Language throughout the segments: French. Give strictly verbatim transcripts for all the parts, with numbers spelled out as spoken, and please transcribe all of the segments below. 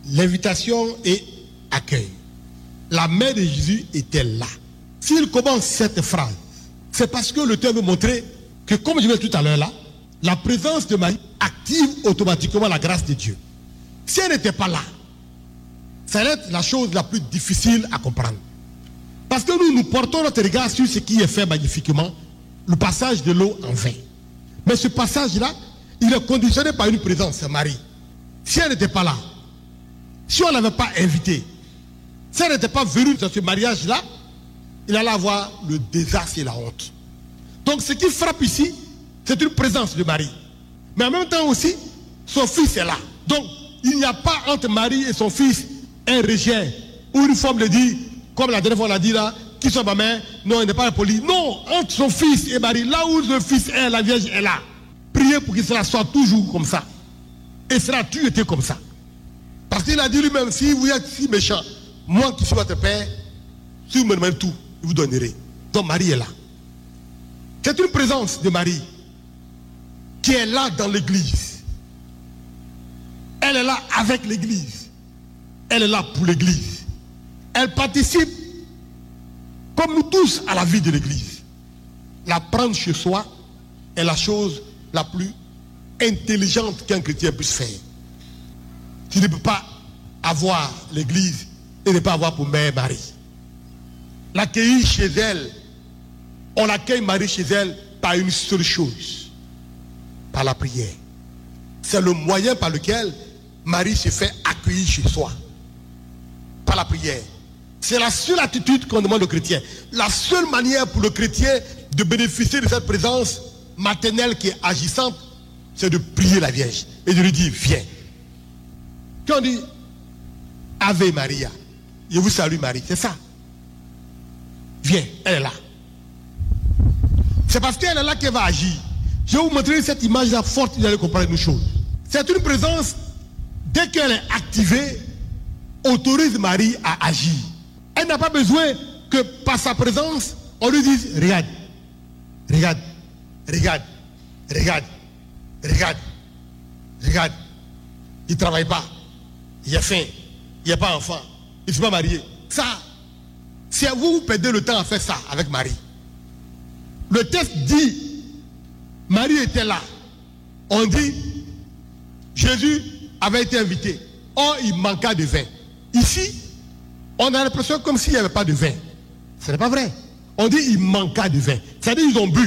l'invitation et accueil. La mère de Jésus était là. S'il commence cette phrase, c'est parce que le terme veut montrer que, comme je l'ai dit tout à l'heure là, la présence de Marie active automatiquement la grâce de Dieu. Si elle n'était pas là, ça va être la chose la plus difficile à comprendre. Parce que nous, nous portons notre regard sur ce qui est fait magnifiquement, le passage de l'eau en vin. Mais ce passage-là, il est conditionné par une présence, Marie. Si elle n'était pas là, si on ne l'avait pas invitée, si elle n'était pas venue dans ce mariage-là, il allait avoir le désastre et la honte. Donc ce qui frappe ici, c'est une présence de Marie. Mais en même temps aussi, son fils est là. Donc il n'y a pas entre Marie et son fils un rejet ou une forme de dire, comme la dernière fois on l'a dit là, qui soit ma mère, non, il n'est pas poli. Non, entre son fils et Marie, là où le fils est, la Vierge est là. Priez pour qu'il soit toujours comme ça. Et sera tu été comme ça. Parce qu'il a dit lui-même, si vous êtes si méchant, moi qui suis votre père, si vous me demandez tout, je vous donnerai. Donc Marie est là. C'est une présence de Marie qui est là dans l'église. Elle est là avec l'église. Elle est là pour l'église. Elle participe, comme nous tous, à la vie de l'église. La prendre chez soi est la chose la plus intelligente qu'un chrétien puisse faire. Tu ne peux pas avoir l'église et ne pas avoir pour mère Marie. L'accueillir chez elle, on l'accueille Marie chez elle par une seule chose, par la prière. C'est le moyen par lequel Marie se fait accueillir chez soi, par la prière. C'est la seule attitude qu'on demande aux chrétiens. La seule manière pour le chrétien de bénéficier de cette présence maternelle qui est agissante, c'est de prier la Vierge et de lui dire viens. Quand on dit Ave Maria, je vous salue Marie, c'est ça. Viens, elle est là. C'est parce qu'elle est là qu'elle va agir. Je vais vous montrer cette image-là forte, vous allez comprendre une chose. C'est une présence, dès qu'elle est activée, autorise Marie à agir. Elle n'a pas besoin que par sa présence, on lui dise regarde, regarde, regarde, regarde, regarde, regarde. Il ne travaille pas, il a faim, il n'a pas enfant, il ne s'est pas marié. Ça, c'est à vous, vous perdez le temps à faire ça avec Marie. Le texte dit, Marie était là. On dit, Jésus avait été invité. Or, il manqua de vin. Ici, on a l'impression comme s'il n'y avait pas de vin. Ce n'est pas vrai. On dit, il manqua de vin. C'est-à-dire, ils ont bu.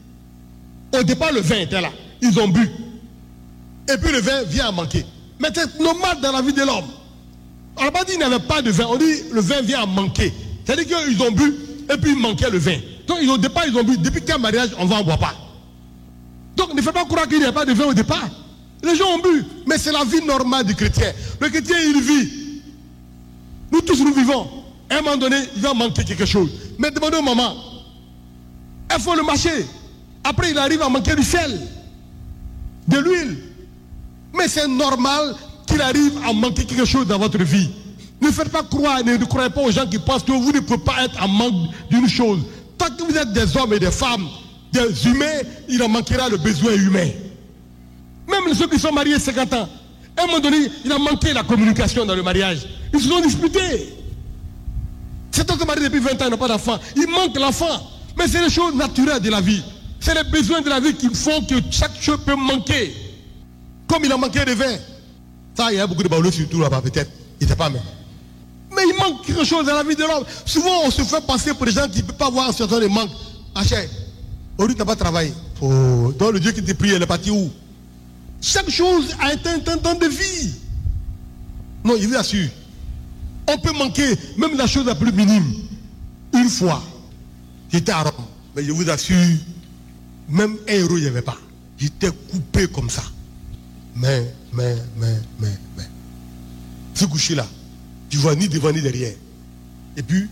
Au départ, le vin était là. Ils ont bu. Et puis, le vin vient à manquer. Mais c'est normal dans la vie de l'homme. On n'a pas dit qu'il n'y avait pas de vin. On dit, le vin vient à manquer. C'est-à-dire qu'ils ont bu, et puis il manquait le vin. Donc, au départ, ils ont bu. Depuis quel mariage, on va en boire pas. Donc, ne faites pas croire qu'il n'y a pas de vin au départ. Les gens ont bu. Mais c'est la vie normale du chrétien. Le chrétien, il vit. Nous tous, nous vivons. À un moment donné, il va manquer quelque chose. Mais demandez au maman. Il faut le mâcher. Après, il arrive à manquer du sel, de l'huile. Mais c'est normal qu'il arrive à manquer quelque chose dans votre vie. Ne faites pas croire, ne, ne croyez pas aux gens qui pensent que vous ne pouvez pas être en manque d'une chose. Tant que vous êtes des hommes et des femmes, des humains, il en manquera le besoin humain. Même ceux qui sont mariés cinquante ans, à un moment donné, il a manqué la communication dans le mariage. Ils se sont disputés. C'est tant que marié depuis vingt ans, il n'a pas d'enfant. Il manque l'enfant. Mais c'est les choses naturelles de la vie. C'est les besoins de la vie qui font que chaque chose peut manquer. Comme il a manqué de vin. Ça, il y a beaucoup de baoulés surtout là-bas, peut-être. Il n'était pas même. Mais il manque quelque chose dans la vie de l'homme. Souvent, on se fait passer pour des gens qui ne peuvent pas voir un certain de manque. Ah, cher, aujourd'hui, tu n'as pas travaillé. Oh, donc, le Dieu qui t'a prié, il est parti où? Chaque chose a un temps de vie. Non, je vous assure. On peut manquer même la chose la plus minime. Une fois, j'étais à Rome. Mais je vous assure, même un euro, il n'y avait pas. J'étais coupé comme ça. Mais, mais, mais, mais, mais. Ce coucher-là, tu vois ni devant ni derrière. Et puis,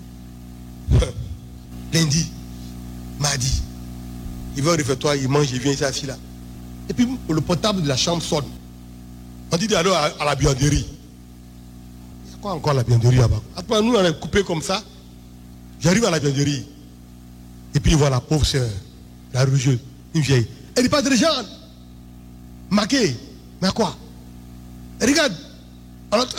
lundi, mardi, il va au réfectoire, il mange, il vient ici, assis là. Et puis, le portable de la chambre sonne. On dit alors à, à la buanderie. Il y a quoi encore à la buanderie là-bas? Après, nous, on est coupé comme ça. J'arrive à la buanderie. Et puis, il voit la pauvre sœur, la religieuse, une vieille. Elle n'est pas dirigeante. Marquée. Mais à quoi? Elle regarde. Alors,